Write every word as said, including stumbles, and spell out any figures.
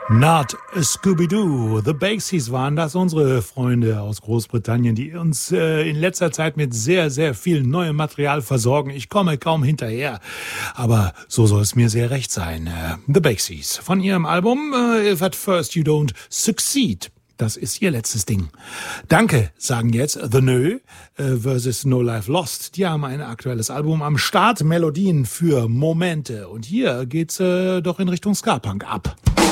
Not a Scooby-Doo. The Baxies waren das, unsere Freunde aus Großbritannien, die uns äh, in letzter Zeit mit sehr, sehr viel neuem Material versorgen. Ich komme kaum hinterher, aber so soll es mir sehr recht sein. Äh, The Baxies von ihrem Album äh, If at First You Don't Succeed. Das ist ihr letztes Ding. Danke, sagen jetzt The Nö äh, versus No Life Lost. Die haben ein aktuelles Album am Start, Melodien für Momente. Und hier geht's äh, doch in Richtung Ska-Punk ab.